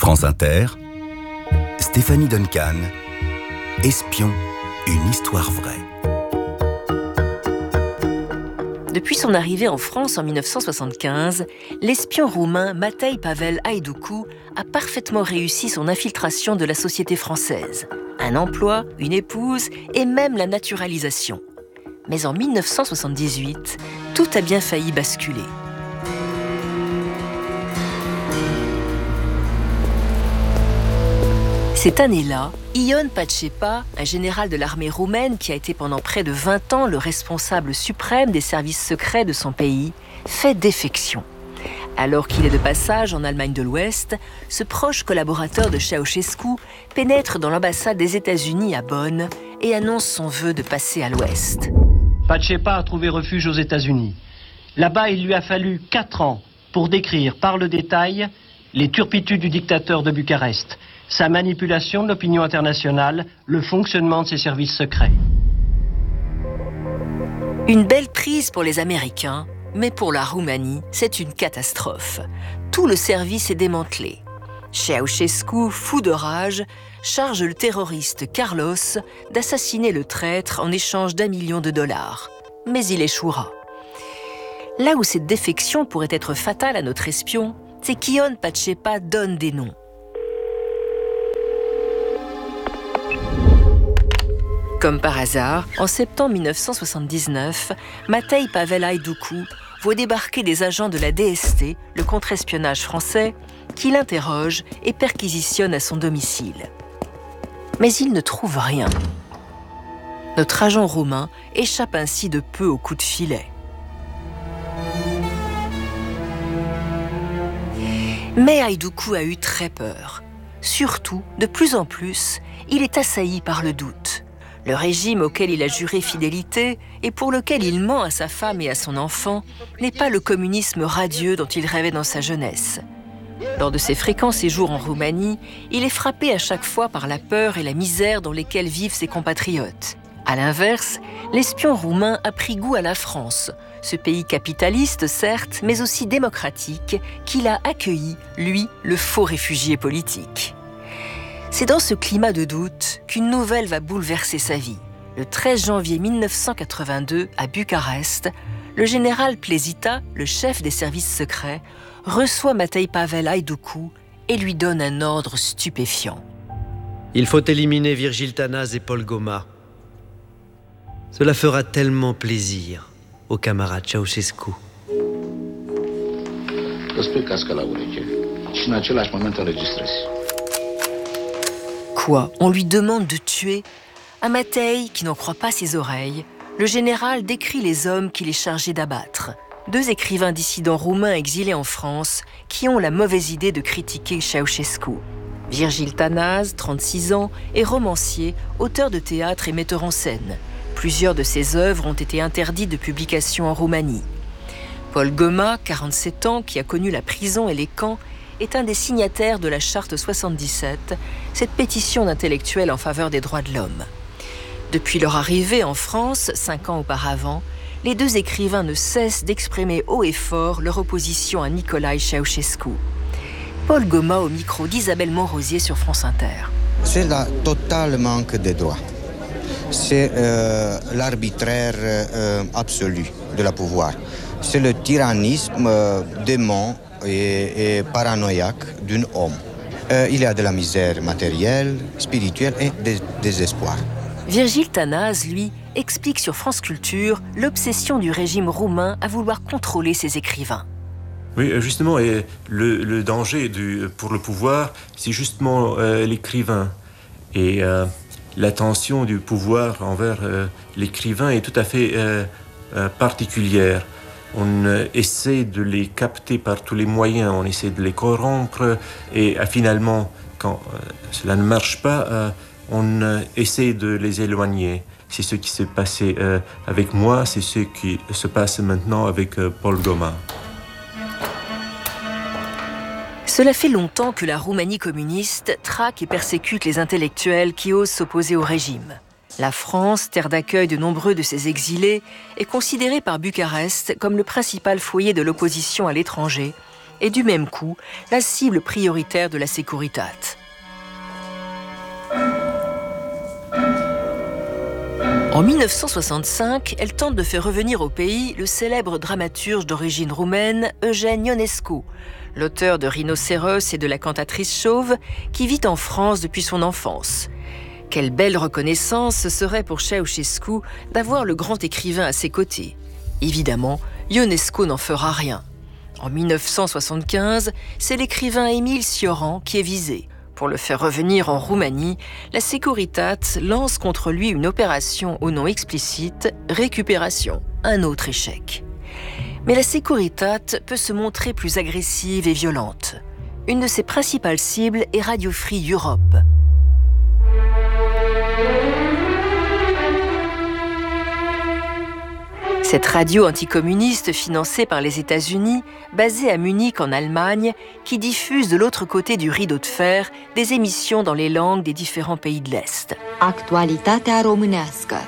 France Inter, Stéphanie Duncan, Espion, une histoire vraie. Depuis son arrivée en France en 1975, l'espion roumain Matei Pavel Haiducu a parfaitement réussi son infiltration de la société française. Un emploi, une épouse et même la naturalisation. Mais en 1978, tout a bien failli basculer. Cette année-là, Ion Pacepa, un général de l'armée roumaine qui a été pendant près de 20 ans le responsable suprême des services secrets de son pays, fait défection. Alors qu'il est de passage en Allemagne de l'Ouest, ce proche collaborateur de Ceausescu pénètre dans l'ambassade des États-Unis à Bonn et annonce son vœu de passer à l'Ouest. Pacepa a trouvé refuge aux États-Unis. Là-bas, il lui a fallu 4 ans pour décrire par le détail les turpitudes du dictateur de Bucarest, sa manipulation de l'opinion internationale, le fonctionnement de ses services secrets. Une belle prise pour les Américains, mais pour la Roumanie, c'est une catastrophe. Tout le service est démantelé. Ceausescu, fou de rage, charge le terroriste Carlos d'assassiner le traître en échange d'1 million de dollars. Mais il échouera. Là où cette défection pourrait être fatale à notre espion, c'est qu'Ion Pacepa donne des noms. Comme par hasard, en septembre 1979, Matei Pavel Haiducu voit débarquer des agents de la DST, le contre-espionnage français, qui l'interrogent et perquisitionnent à son domicile. Mais il ne trouve rien. Notre agent roumain échappe ainsi de peu au coup de filet. Mais Haiducu a eu très peur. Surtout, de plus en plus, il est assailli par le doute. Le régime auquel il a juré fidélité et pour lequel il ment à sa femme et à son enfant n'est pas le communisme radieux dont il rêvait dans sa jeunesse. Lors de ses fréquents séjours en Roumanie, il est frappé à chaque fois par la peur et la misère dans lesquelles vivent ses compatriotes. À l'inverse, l'espion roumain a pris goût à la France, ce pays capitaliste certes, mais aussi démocratique, qu'il a accueilli, lui, le faux réfugié politique. C'est dans ce climat de doute qu'une nouvelle va bouleverser sa vie. Le 13 janvier 1982, à Bucarest, le général Plezita, le chef des services secrets, reçoit Matei Pavel Haiducu et lui donne un ordre stupéfiant. Il faut éliminer Virgil Tanaz et Paul Goma. Cela fera tellement plaisir au camarade Ceausescu. Quoi ? On lui demande de tuer ? À Matei, qui n'en croit pas ses oreilles, le général décrit les hommes qu'il est chargé d'abattre. 2 écrivains dissidents roumains exilés en France qui ont la mauvaise idée de critiquer Ceausescu. Virgil Tanaz, 36 ans, est romancier, auteur de théâtre et metteur en scène. Plusieurs de ses œuvres ont été interdites de publication en Roumanie. Paul Goma, 47 ans, qui a connu la prison et les camps, est un des signataires de la Charte 77, cette pétition d'intellectuels en faveur des droits de l'homme. Depuis leur arrivée en France, 5 ans auparavant, les 2 écrivains ne cessent d'exprimer haut et fort leur opposition à Nicolae Ceausescu. Paul Goma au micro d'Isabelle Monrosier sur France Inter. C'est le total manque de droits. C'est l'arbitraire absolu de la pouvoir. C'est le tyrannisme démon et paranoïaque d'un homme. Il y a de la misère matérielle, spirituelle et des désespoir. Virgil Tanaz, lui, explique sur France Culture l'obsession du régime roumain à vouloir contrôler ses écrivains. Oui, justement, et le danger pour le pouvoir, c'est justement l'écrivain. Et l'attention du pouvoir envers l'écrivain est tout à fait particulière. On essaie de les capter par tous les moyens, on essaie de les corrompre et finalement, quand cela ne marche pas, on essaie de les éloigner. C'est ce qui s'est passé avec moi, c'est ce qui se passe maintenant avec Paul Goma. Cela fait longtemps que la Roumanie communiste traque et persécute les intellectuels qui osent s'opposer au régime. La France, terre d'accueil de nombreux de ces exilés, est considérée par Bucarest comme le principal foyer de l'opposition à l'étranger est du même coup la cible prioritaire de la Securitate. En 1965, elle tente de faire revenir au pays le célèbre dramaturge d'origine roumaine Eugène Ionescu, l'auteur de Rhinocéros et de La cantatrice chauve, qui vit en France depuis son enfance. Quelle belle reconnaissance ce serait pour Ceausescu d'avoir le grand écrivain à ses côtés. Évidemment, Ionescu n'en fera rien. En 1975, c'est l'écrivain Émile Cioran qui est visé. Pour le faire revenir en Roumanie, la Securitate lance contre lui une opération au nom explicite « Récupération », un autre échec. Mais la Securitate peut se montrer plus agressive et violente. Une de ses principales cibles est Radio Free Europe. Cette radio anticommuniste financée par les États-Unis, basée à Munich en Allemagne, qui diffuse de l'autre côté du rideau de fer des émissions dans les langues des différents pays de l'Est. Actualitatea românească.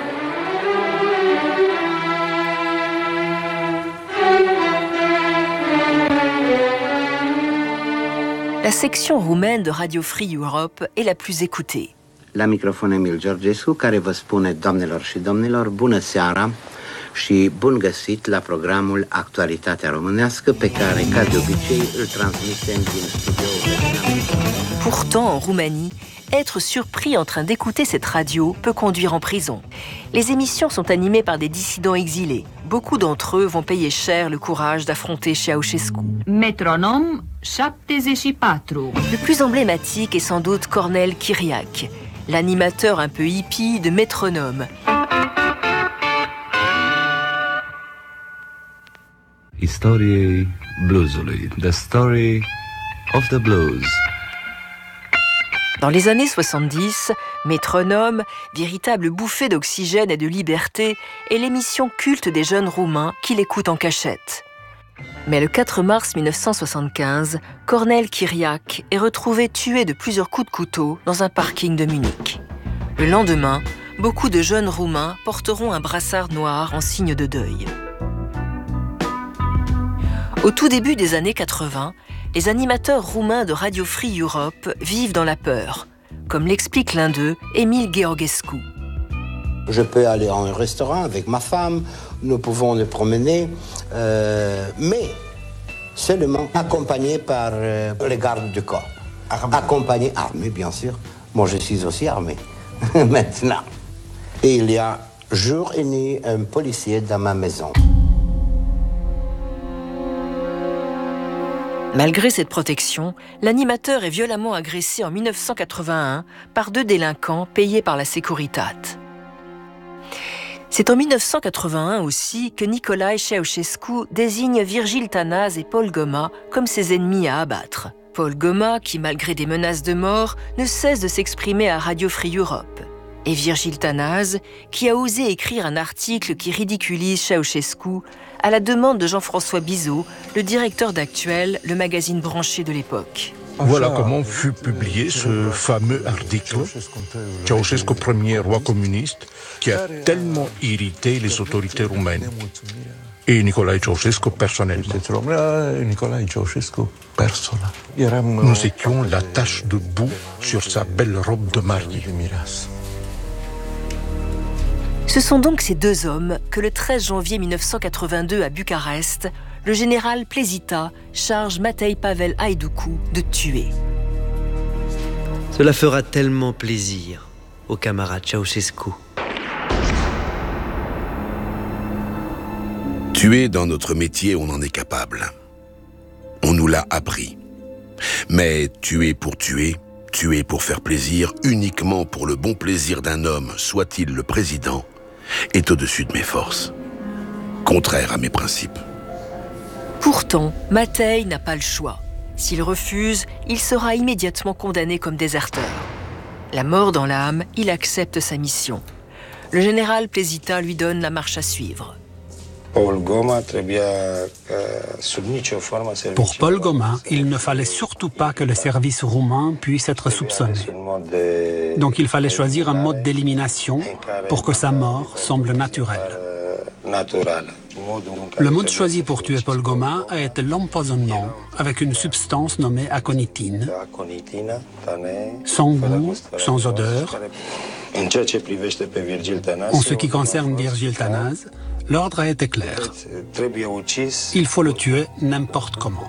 La section roumaine de Radio Free Europe est la plus écoutée. La microfon Emil Georgescu, care vă spune, doamnelor și domnilor, bună seara și bun găsit la programul Actualitatea românească, pe care, ca de obicei, îl transmitem din studioul. Pourtant, en Roumanie, être surpris en train d'écouter cette radio peut conduire en prison. Les émissions sont animées par des dissidents exilés. Beaucoup d'entre eux vont payer cher le courage d'affronter Ceausescu. Metronom 74. Le plus emblématique est sans doute Cornel Chiriac, l'animateur un peu hippie de Métronome. Istoriei bluesului, the story of the blues. Dans les années 70, Métronome, véritable bouffée d'oxygène et de liberté, est l'émission culte des jeunes Roumains qui l'écoutent en cachette. Mais le 4 mars 1975, Cornel Chiriac est retrouvé tué de plusieurs coups de couteau dans un parking de Munich. Le lendemain, beaucoup de jeunes Roumains porteront un brassard noir en signe de deuil. Au tout début des années 80, les animateurs roumains de Radio Free Europe vivent dans la peur, comme l'explique l'un d'eux, Emil Georgescu. Je peux aller en un restaurant avec ma femme, nous pouvons nous promener, mais seulement accompagné par les gardes du corps. Accompagné, armé bien sûr. Moi je suis aussi armé, maintenant. Et il y a jour et nuit un policier dans ma maison. Malgré cette protection, l'animateur est violemment agressé en 1981 par deux délinquants payés par la Securitate. C'est en 1981 aussi que Nicolae Ceausescu désigne Virgil Tanaz et Paul Goma comme ses ennemis à abattre. Paul Goma, qui malgré des menaces de mort, ne cesse de s'exprimer à Radio Free Europe. Et Virgil Tanaz, qui a osé écrire un article qui ridiculise Ceausescu à la demande de Jean-François Bizot, le directeur d'Actuel, le magazine branché de l'époque. Voilà comment fut publié ce fameux article. Ceausescu, premier roi communiste, qui a tellement irrité les autorités roumaines. Et Nicolae Ceausescu personnellement. Nous étions la tache de boue sur sa belle robe de mariée. Ce sont donc ces deux hommes que le 13 janvier 1982 à Bucarest, le général Plezita charge Matei Pavel Haiducu de tuer. Cela fera tellement plaisir au camarade Ceausescu. Tuer dans notre métier, on en est capable. On nous l'a appris. Mais tuer pour faire plaisir, uniquement pour le bon plaisir d'un homme, soit-il le président, est au-dessus de mes forces, contraire à mes principes. Pourtant, Matei n'a pas le choix. S'il refuse, il sera immédiatement condamné comme déserteur. La mort dans l'âme, il accepte sa mission. Le général Plezita lui donne la marche à suivre. Pour Paul Goma, il ne fallait surtout pas que le service roumain puisse être soupçonné. Donc il fallait choisir un mode d'élimination pour que sa mort semble naturelle. Le mode choisi pour tuer Paul Goma a été l'empoisonnement avec une substance nommée aconitine. Sans goût, sans odeur. En ce qui concerne Virgile Tanase, l'ordre a été clair. Il faut le tuer n'importe comment.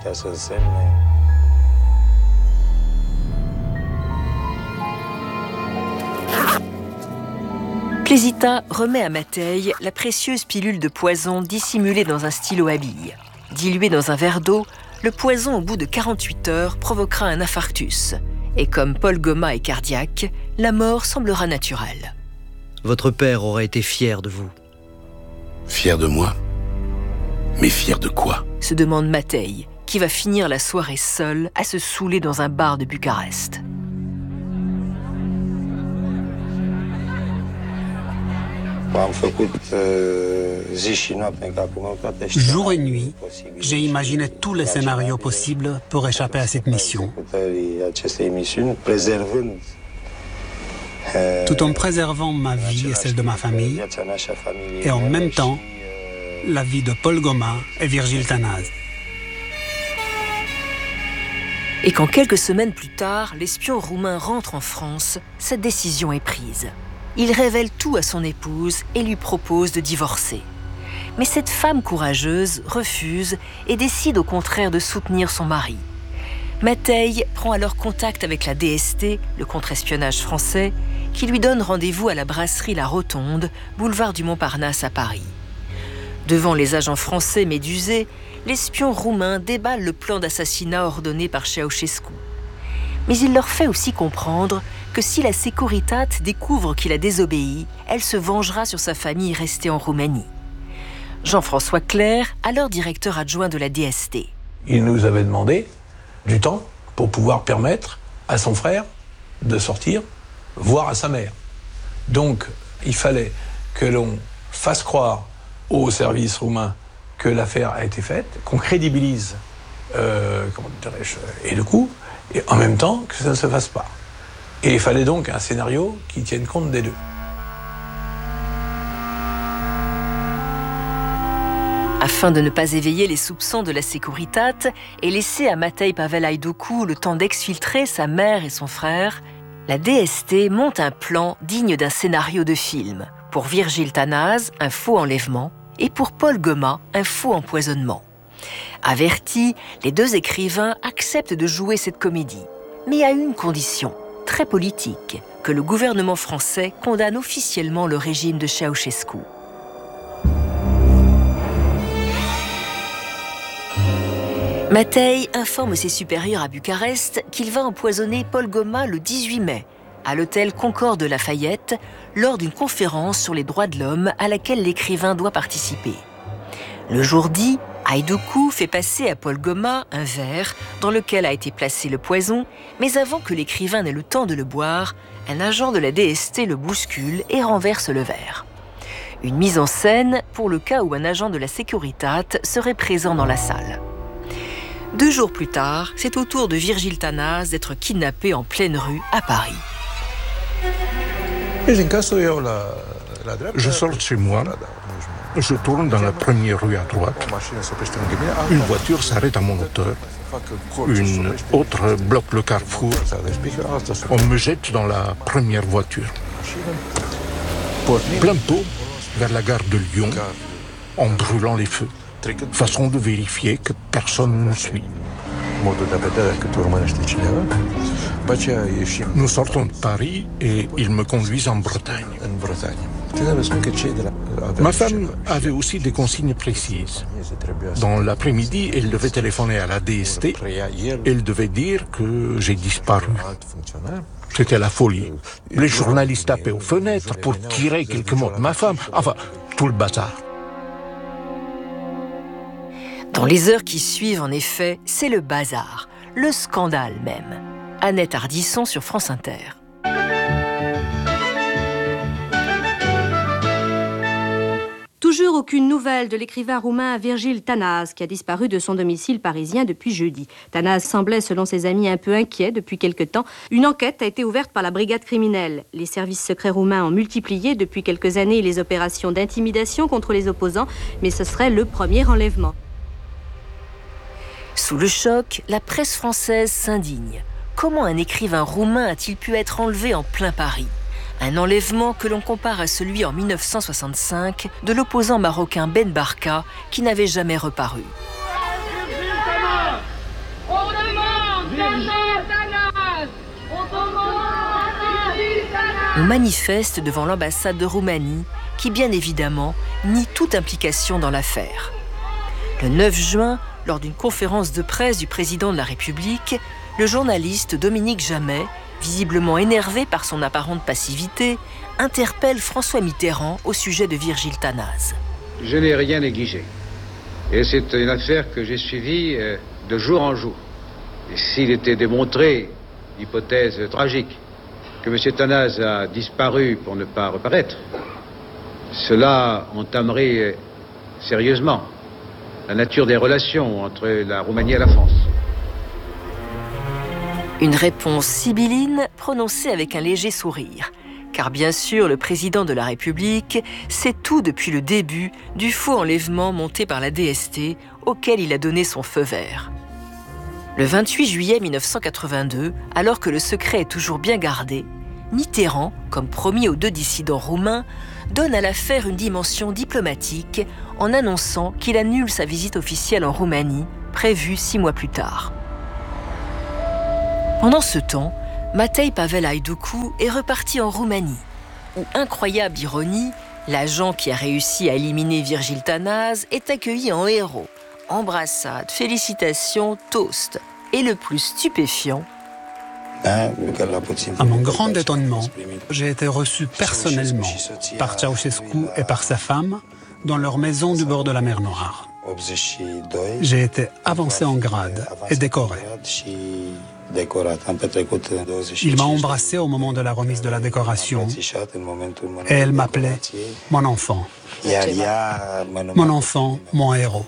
Clésita remet à Matei la précieuse pilule de poison dissimulée dans un stylo à billes. Diluée dans un verre d'eau, le poison au bout de 48 heures provoquera un infarctus. Et comme Paul Goma est cardiaque, la mort semblera naturelle. Votre père aurait été fier de vous. Fier de moi? Mais fier de quoi? Se demande Matei, qui va finir la soirée seul à se saouler dans un bar de Bucarest. Jour et nuit, j'ai imaginé tous les scénarios possibles pour échapper à cette mission. Tout en préservant ma vie et celle de ma famille, et en même temps, la vie de Paul Goma et Virgile Tanase. Et quand quelques semaines plus tard, l'espion roumain rentre en France, cette décision est prise. Il révèle tout à son épouse et lui propose de divorcer. Mais cette femme courageuse refuse et décide au contraire de soutenir son mari. Matei prend alors contact avec la DST, le contre-espionnage français, qui lui donne rendez-vous à la brasserie La Rotonde, boulevard du Montparnasse à Paris. Devant les agents français médusés, l'espion roumain déballe le plan d'assassinat ordonné par Ceausescu. Mais il leur fait aussi comprendre que si la Securitat découvre qu'il a désobéi, elle se vengera sur sa famille restée en Roumanie. Jean-François Clerc, alors directeur adjoint de la DST. Il nous avait demandé du temps pour pouvoir permettre à son frère de sortir, voire à sa mère. Donc, il fallait que l'on fasse croire au service roumain que l'affaire a été faite, qu'on crédibilise, et du coup, et en même temps que ça ne se fasse pas. Et il fallait donc un scénario qui tienne compte des deux. Afin de ne pas éveiller les soupçons de la Securitat et laisser à Matei Pavelaïdoku le temps d'exfiltrer sa mère et son frère, la DST monte un plan digne d'un scénario de film. Pour Virgile Tanase, un faux enlèvement, et pour Paul Goma, un faux empoisonnement. Avertis, les deux écrivains acceptent de jouer cette comédie, mais à une condition, très politique, que le gouvernement français condamne officiellement le régime de Ceausescu. Matei informe ses supérieurs à Bucarest qu'il va empoisonner Paul Goma le 18 mai, à l'hôtel Concorde de Lafayette, lors d'une conférence sur les droits de l'homme à laquelle l'écrivain doit participer. Le jour dit, Haïdoukou fait passer à Paul Goma un verre dans lequel a été placé le poison, mais avant que l'écrivain n'ait le temps de le boire, un agent de la DST le bouscule et renverse le verre. Une mise en scène pour le cas où un agent de la Securitat serait présent dans la salle. 2 jours plus tard, c'est au tour de Virgile Tanase d'être kidnappé en pleine rue à Paris. Je sors de chez moi, je tourne dans la première rue à droite. Une voiture s'arrête à mon hauteur. Une autre bloque le carrefour. On me jette dans la première voiture. Plein pot vers la gare de Lyon, en brûlant les feux. Façon de vérifier que personne ne nous suit. Nous sortons de Paris et ils me conduisent en Bretagne. Ma femme avait aussi des consignes précises. Dans l'après-midi, elle devait téléphoner à la DST. Elle devait dire que j'ai disparu. C'était la folie. Les journalistes tapaient aux fenêtres pour tirer quelques mots de ma femme. Enfin, tout le bazar. Dans les heures qui suivent, en effet, c'est le bazar, le scandale même. Annette Ardisson sur France Inter. Tout juste toujours aucune nouvelle de l'écrivain roumain Virgile Tanase, qui a disparu de son domicile parisien depuis jeudi. Tanase semblait, selon ses amis, un peu inquiet depuis quelque temps. Une enquête a été ouverte par la brigade criminelle. Les services secrets roumains ont multiplié depuis quelques années les opérations d'intimidation contre les opposants, mais ce serait le premier enlèvement. Sous le choc, la presse française s'indigne. Comment un écrivain roumain a-t-il pu être enlevé en plein Paris ? Un enlèvement que l'on compare à celui en 1965 de l'opposant marocain Ben Barka qui n'avait jamais reparu. On manifeste devant l'ambassade de Roumanie qui, bien évidemment, nie toute implication dans l'affaire. Le 9 juin, lors d'une conférence de presse du président de la République, le journaliste Dominique Jamais, visiblement énervé par son apparente passivité, interpelle François Mitterrand au sujet de Virgile Tanase. Je n'ai rien négligé. Et c'est une affaire que j'ai suivie de jour en jour. Et s'il était démontré, hypothèse tragique, que M. Tanase a disparu pour ne pas reparaître, cela entamerait sérieusement la nature des relations entre la Roumanie et la France. Une réponse sibylline prononcée avec un léger sourire. Car bien sûr, le président de la République sait tout depuis le début du faux enlèvement monté par la DST auquel il a donné son feu vert. Le 28 juillet 1982, alors que le secret est toujours bien gardé, Mitterrand, comme promis aux deux dissidents roumains, donne à l'affaire une dimension diplomatique en annonçant qu'il annule sa visite officielle en Roumanie, prévue 6 mois plus tard. Pendant ce temps, Matei Pavel Haïdoukou est reparti en Roumanie, où, incroyable ironie, l'agent qui a réussi à éliminer Virgile Tanase est accueilli en héros. Embrassades, félicitations, toasts. Et le plus stupéfiant... À mon grand étonnement, j'ai été reçu personnellement par Ceausescu et par sa femme dans leur maison du bord de la mer Noire. J'ai été avancé en grade et décoré. Il m'a embrassé au moment de la remise de la décoration et elle m'appelait mon enfant. Mon enfant, mon héros.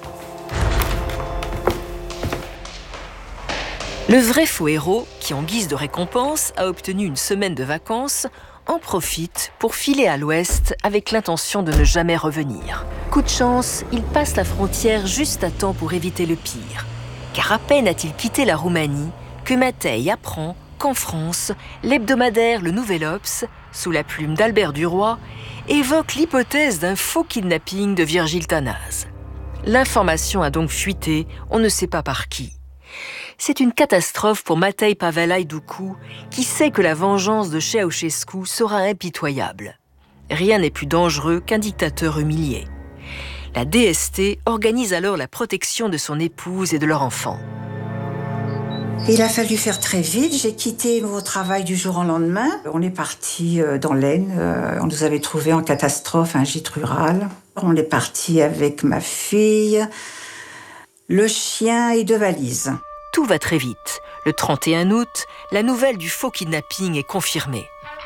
Le vrai faux héros, qui en guise de récompense a obtenu une semaine de vacances, en profite pour filer à l'ouest avec l'intention de ne jamais revenir. Coup de chance, il passe la frontière juste à temps pour éviter le pire. Car à peine a-t-il quitté la Roumanie que Matei apprend qu'en France, l'hebdomadaire Le Nouvel Obs, sous la plume d'Albert Duroy, évoque l'hypothèse d'un faux kidnapping de Virgile Tanase. L'information a donc fuité, on ne sait pas par qui. C'est une catastrophe pour Matei Pavel Haïdoukou, qui sait que la vengeance de Ceausescu sera impitoyable. Rien n'est plus dangereux qu'un dictateur humilié. La DST organise alors la protection de son épouse et de leur enfant. Il a fallu faire très vite. J'ai quitté mon travail du jour au lendemain. On est parti dans l'Aisne. On nous avait trouvé en catastrophe un gîte rural. On est parti avec ma fille, le chien et 2 valises. Tout va très vite. Le 31 août, la nouvelle du faux kidnapping est confirmée.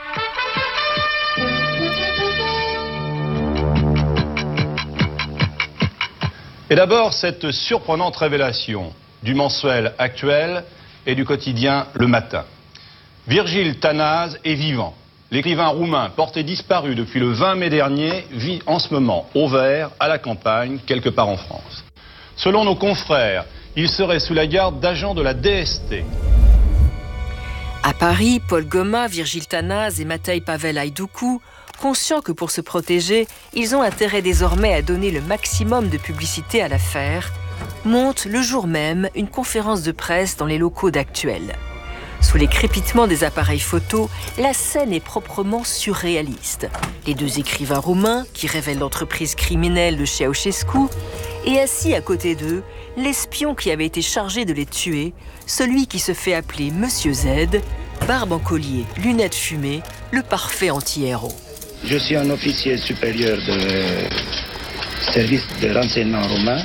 Et d'abord, cette surprenante révélation du mensuel Actuel et du quotidien Le Matin. Virgile Tanase est vivant. L'écrivain roumain porté disparu depuis le 20 mai dernier vit en ce moment au vert, à la campagne, quelque part en France. Selon nos confrères, il serait sous la garde d'agents de la DST. À Paris, Paul Goma, Virgile Tanase et Matei Pavel Haïdoukou, conscients que pour se protéger, ils ont intérêt désormais à donner le maximum de publicité à l'affaire, montent le jour même une conférence de presse dans les locaux d'Actuel. Sous les crépitements des appareils photos, la scène est proprement surréaliste. Les 2 écrivains roumains, qui révèlent l'entreprise criminelle de Ceausescu, et assis à côté d'eux, l'espion qui avait été chargé de les tuer, celui qui se fait appeler Monsieur Z, barbe en collier, lunettes fumées, le parfait anti-héros. Je suis un officier supérieur de service de renseignement roumain,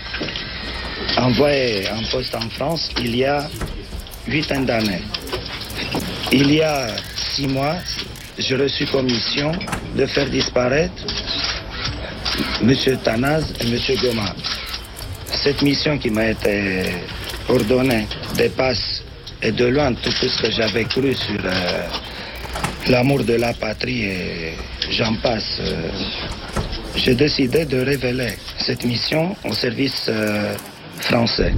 envoyé en poste en France il y a 8 ans d'années. Il y a 6 mois, j'ai reçu comme mission de faire disparaître M. Tanaz et M. Goma. Cette mission qui m'a été ordonnée dépasse et de loin tout ce que j'avais cru sur l'amour de la patrie et j'en passe. J'ai décidé de révéler cette mission au service français.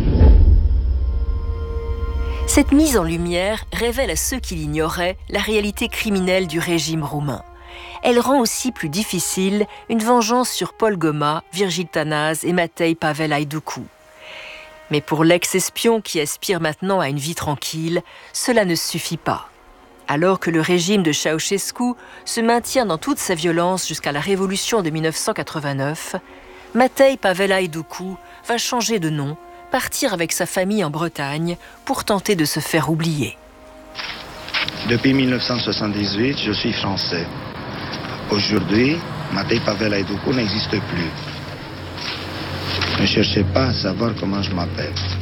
Cette mise en lumière révèle à ceux qui l'ignoraient la réalité criminelle du régime roumain. Elle rend aussi plus difficile une vengeance sur Paul Goma, Virgile Tanaz et Matei Pavel Haïdoukou. Mais pour l'ex-espion qui aspire maintenant à une vie tranquille, cela ne suffit pas. Alors que le régime de Ceausescu se maintient dans toute sa violence jusqu'à la révolution de 1989, Matei Pavel Haïdoukou va changer de nom, partir avec sa famille en Bretagne pour tenter de se faire oublier. Depuis 1978, je suis français. Aujourd'hui, Matei Pavel Haïdoukou n'existe plus. Ne cherchez pas à savoir comment je m'appelle.